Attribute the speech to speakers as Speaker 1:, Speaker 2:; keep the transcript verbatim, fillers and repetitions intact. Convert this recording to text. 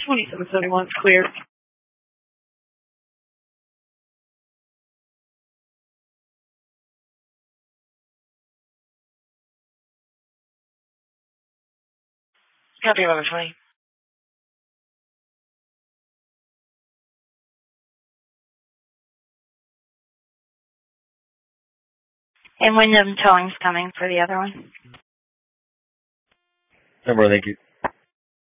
Speaker 1: twenty-seven seventy-one is clear. Copy eleven twenty.
Speaker 2: And when the towing's coming for the other one?
Speaker 3: Number, thank you.